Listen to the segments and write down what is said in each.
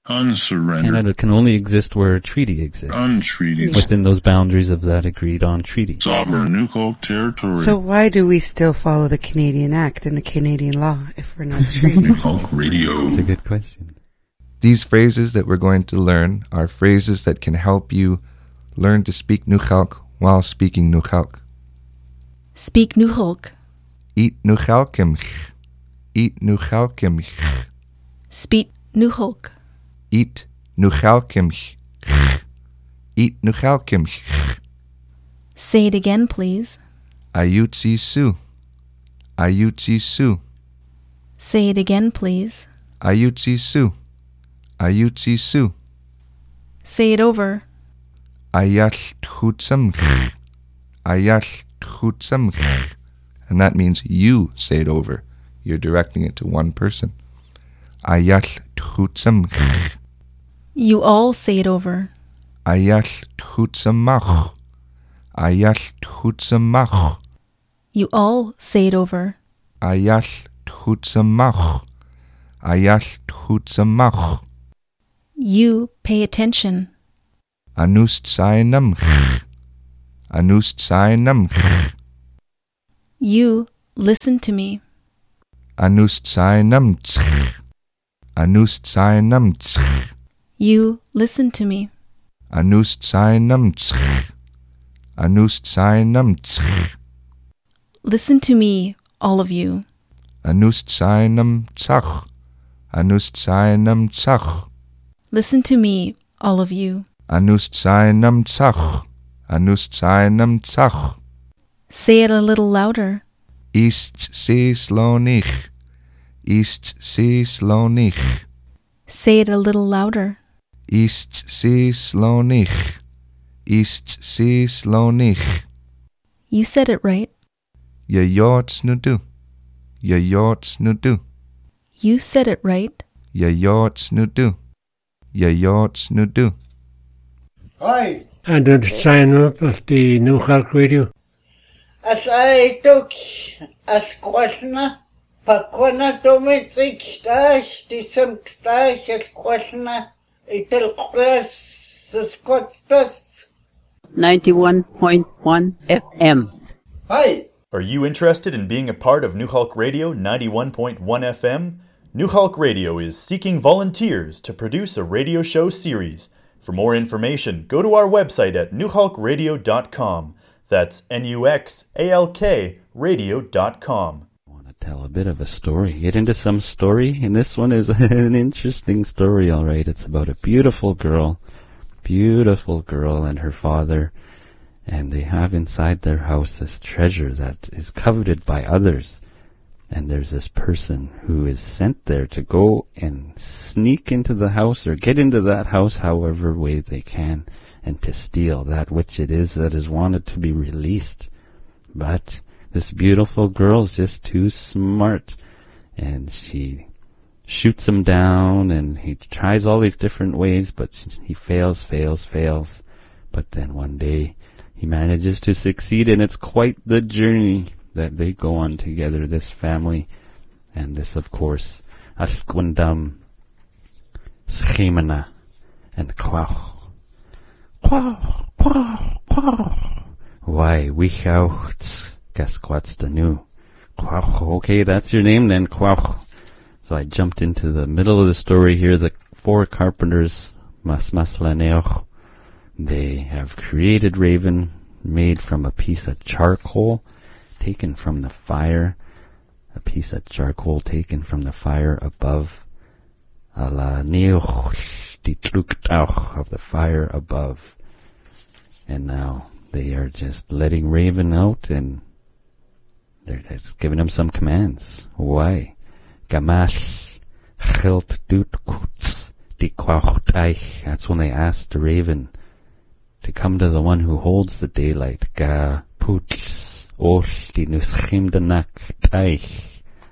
Unsurrendered. Canada can only exist where a treaty exists. Untreated. Within those boundaries of that agreed-on treaty. Sovereign Nukhalk territory. So why do we still follow the Canadian Act and the Canadian law if we're not treated? Nukhalk Radio. That's a good question. These phrases that we're going to learn are phrases that can help you learn to speak Nukhalk while speaking Nukhalk. Speak Nukhalk. Eat Nukhalkimch. Eat Nukhalkimch. Speak Nukhalk. Eat Nukhalkimch. Eat Nukhalkimch. Say it again, please. Ayutsi Su. Ayutsi Su. Say it again, please. Ayutsi Su. Ayutsi Su. Say it over. Ayal Tchutsamch. Ayal Tchutsamch. And that means you say it over. You're directing it to one person. Ayal Tchutsamch. You all say it over. Ayal Tchutsamach. Ayal Tchutsamach. You all say it over. Ayal Tchutsamach. Ayal Tchutsamach. You pay attention. Anust Sainamch. Anust Sainamch. You listen to me. Anust Sainamch. Anust Sainamch. You listen to me. Anust Sainamch. Anust Sainamch. Listen to me, all of you. Anust Sainamchach. Anust Sainamchach. Listen to me, all of you. Anust Sainamchach. Anust Sainamchach. Say it a little louder. Ist sie slonich. Ist sie slonich. Say it a little louder. Ist sie slonich. Ist sie slonich. You said it right. Je jorts nu du. Je jorts nu du. You said it right. Je jorts nu du. Je jorts nu du. Hi. And to sign up at the Nukhalk Radio. As I took as questioner, pakona domicik dash, disem dash as questioner, itel press scotstas. 91.1 FM. Hi. Are you interested in being a part of Nukhalk Radio 91.1 FM? Nukhalk Radio is seeking volunteers to produce a radio show series. For more information, go to our website at nukhalkradio.com. That's NUXALK radio.com. I want to tell a bit of a story. Get into some story, and this one is an interesting story, all right. It's about a beautiful girl and her father, and they have inside their house this treasure that is coveted by others. And there's this person who is sent there to go and sneak into the house or get into that house however way they can and to steal that which it is that is wanted to be released. But this beautiful girl's just too smart, and she shoots him down, and he tries all these different ways, but he fails. But then one day he manages to succeed, and it's quite the journey that they go on together, this family. And this, of course, Ashkwandam, Schemena, and Kwach. Why, Wichauchts, Gasquats the new. Kwach, okay, that's your name then, Kwach. So I jumped into the middle of the story here. The four carpenters, Masmaslaneoch, they have created Raven, made from a piece of charcoal taken from the fire, a piece of charcoal taken from the fire above, ala neoch, die Trugtauch of the fire above. And now they are just letting Raven out, and they're just giving him some commands. Why? Gamash, Chilt dut kuts, die Quauchteich. That's when they asked the Raven to come to the one who holds the daylight. Ga puts. Osh die nuschim de nakteich.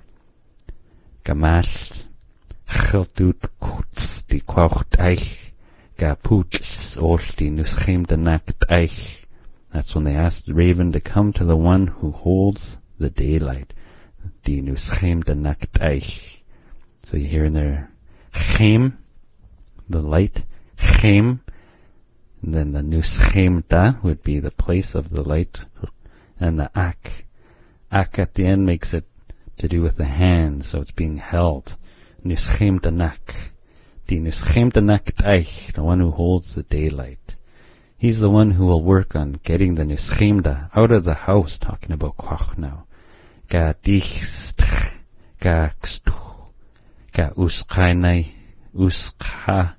Gamash chiltut kuts die kwauchteich. Gaputs osh die nuschim de nakteich. That's when they asked the Raven to come to the one who holds the daylight. Die nuschim de nakteich. So you hear in there, chem, the light. Chem. And then the nuschemda would be the place of the light. And the ak. Ak at the end makes it to do with the hand, so it's being held. Nuschemdanak. The nuschemdanak taich, the one who holds the daylight. He's the one who will work on getting the nuschemda out of the house, talking about kwach now. Ga dichstch, ga kstuch, ga uskainai, uska,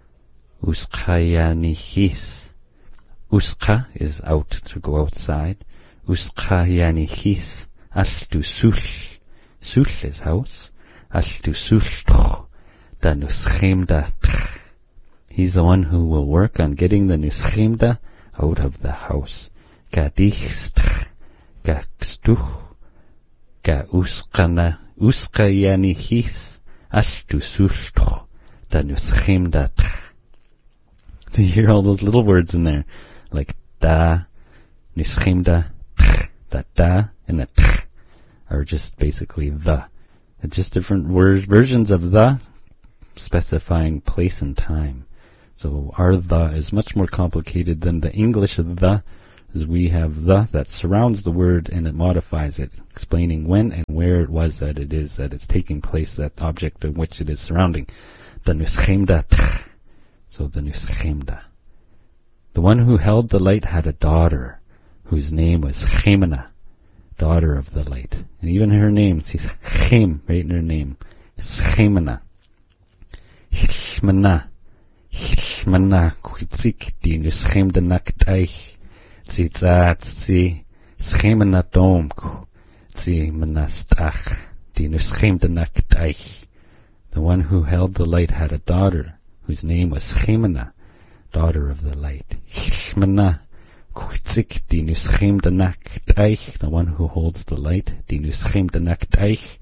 uskayanichis. Uska is out, to go outside. Uskayanichis, ashtu sulh. Sulh is house. Ashtu sulh, da nuschemda. He's the one who will work on getting the nuschemda out of the house. Ga dichstch, ga kstuch, ga uskayanichis, ashtu sulh, da nuschemda. So you hear all those little words in there, like da, nuschemda, that da and that are just basically the. It's just different versions of the, specifying place and time. So our the is much more complicated than the English the, as we have the that surrounds the word and it modifies it, explaining when and where it was that it is that it's taking place, that object in which it is surrounding. The nuschemda. So the nuschemda. The one who held the light had a daughter, whose name was Chemina, daughter of the light. And even her name, she's Chem, right in her name. It's Chemina. Hishmana. Hishmana kwitzik di nuschemda naktaich. Tzi schemana domku. Tzi manastach di nuschemda naktaich. The one who held the light had a daughter, whose name was Chemina, daughter of the light. Hishmana kwitzik di nuschemda naktaich. The one who holds the light, di nuschemda naktaich.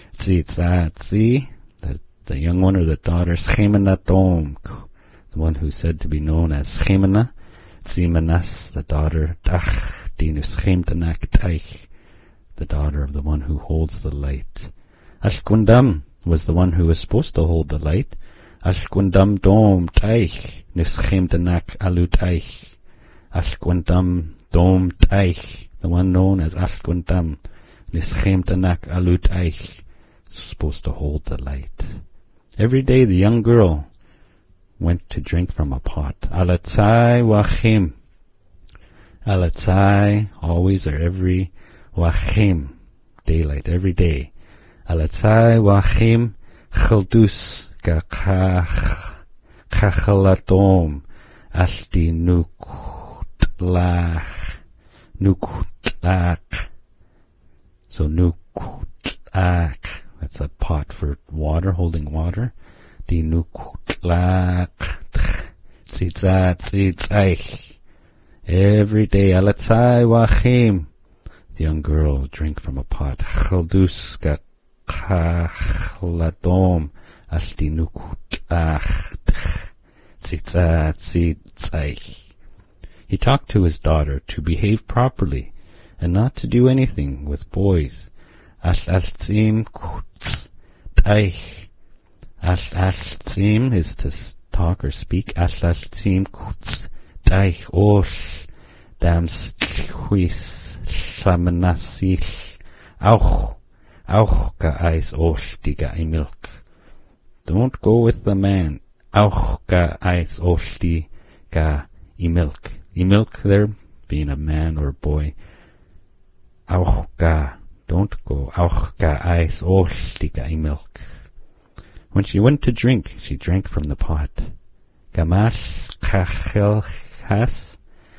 Tzi, the young one or the daughter, Chemina domku. The one who's said to be known as Chemina. Manas, the daughter, Tach, di nuschemda naktaich, the daughter of the one who holds the light. Ashkundam was the one who was supposed to hold the light. Ashkundam dom taich, nuschemda nak alutaich. Ashkundam dom taich, the one known as Ashkundam, nuschemda nak alutaich, supposed to hold the light. Every day the young girl went to drink from a pot. Alatzai wachim. Alatzai, always or every. Wachim, daylight, every day. Alatzai wachim chaldus gachalatom ashti nukutlach. So nukutlach, that's a pot for water, holding water. Di nukutlach tzitzaich. Every day, alatzai wachim. The young girl drank from a pot. Chaldus gachalatom ashti nukutlach tzitzaich. He talked to his daughter to behave properly and not to do anything with boys. Ash'altzim kutz taich. Ash'altzim is to talk or speak. Ash'altzim kutz taich osh dam stchuis shamanasil auch ga eis osh diga I milk. Don't go with the man. Auch ga eis osh diga I milk. I milk there being a man or a boy. Auch ga, don't go. Auch ga eis osh diga I milk. When she went to drink, she drank from the pot. Gamash kachelchas,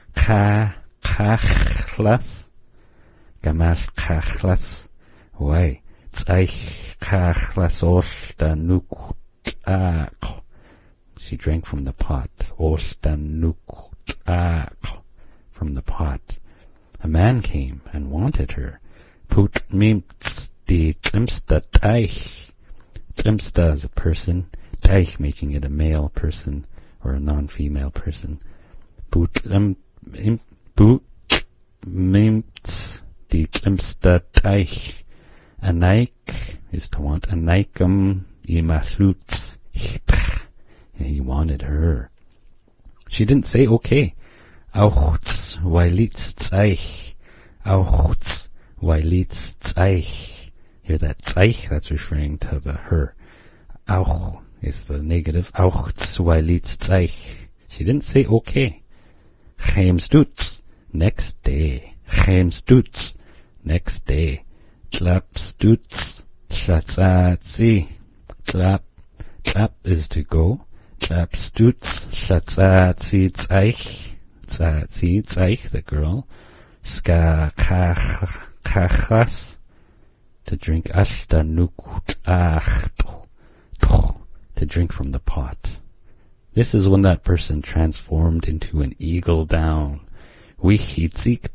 kachlas, gamash kachlas. Why? Tzach kachlas osh da nukutlach. She drank from the pot. Osh da nukutlach. From the pot. A man came and wanted her. Put mimts di tlimsta taich. Tlimsta is a person. Taich making it a male person or a non-female person. Put mimts di tlimsta taich. Anaik is to want. Anaikam imachluts. He wanted her. She didn't say okay. Auch wailitz zeich. Auch wailitz zeich. Hear that zeich? That's referring to the her. Auch is the negative. Auch wailitz zeich. She didn't say okay. Chemstutz. Next day. Chemstutz. Next day. Tlapstutz. Tlatzatzi. Tlap. Tlap is to go. Tlapstutz. Tlatzatzi zeich. Tzatzi zeich, the girl. Ska kachas. To drink. Ashta nukut achto. To drink from the pot. This is when that person transformed into an eagle down. Wichitzik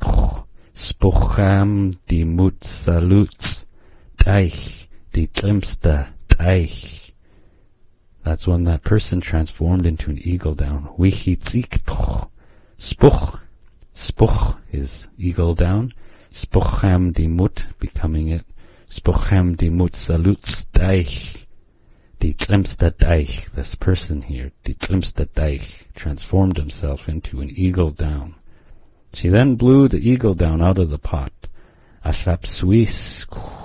spucham di mutsalutz teich di tlimsta teich. That's when that person transformed into an eagle down. Wichitzik spuch. Spuch is eagle down. Spucham di mut, becoming it. Spucham di mutsalutz teich. Die Tlimsta Deich, this person here, die Tlimsta Deich, transformed himself into an eagle down. She then blew the eagle down out of the pot. Ashlap Suis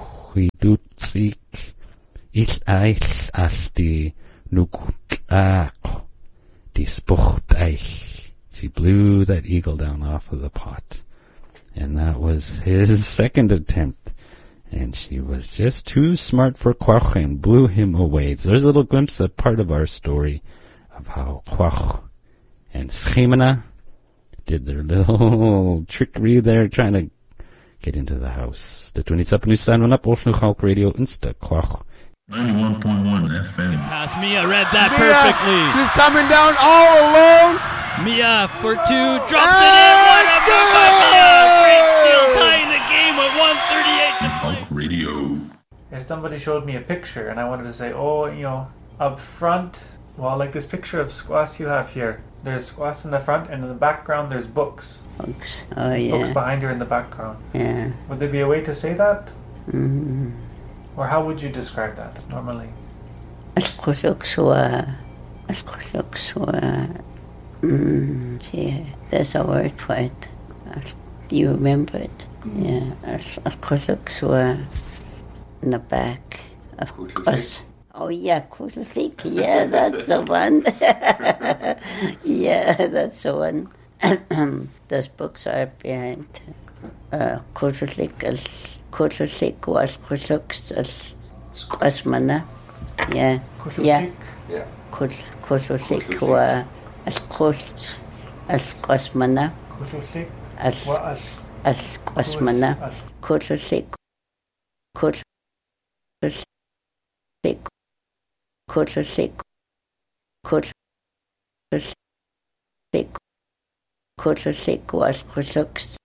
Kuidutzik Ich Eich Ash di Nukutach die Spuch Deich. She blew that eagle down off of the pot. And that was his second attempt. And she was just too smart for Quach and blew him away. So there's a little glimpse of part of our story of how Quach and Schemena did their little trickery there, trying to get into the house. The 27 News Sign up, Ocean Hulk Radio, Insta Quach. 91.1 FM. Pass Mia, read that perfectly. She's coming down all alone. Mia for two, drops it in. What a move by Mia! Great steal, tying the game with 1:38 to play. Hulk Radio. If somebody showed me a picture and I wanted to say, oh, up front, well, like this picture of squash you have here. There's squash in the front, and in the background there's books. Books. There's books behind her in the background. Yeah. Would there be a way to say that? Mm-hmm. Or how would you describe that normally? There's a word for it. Do you remember it? Yeah. In the back of course. Oh yeah, Kutuslik. Yeah, that's the one. Yeah, that's the one. Those books are behind. Kutuslik was Kutuks Squasmana. Yeah. Yeah. Kutuslik was Squasmana. Kutuslik. Squasmana. Kutuslik. Kutuslik was Kutuks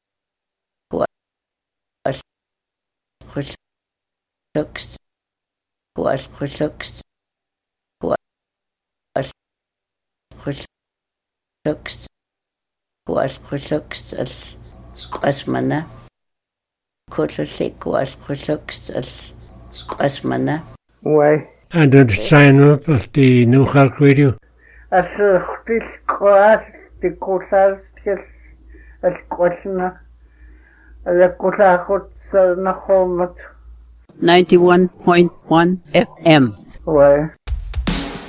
Squasmana. Kutuslik was Squasmana. Why? And did sign up at the New Hulk Radio? As this class, the courses, as questioner, the course, 91.1 FM. Why?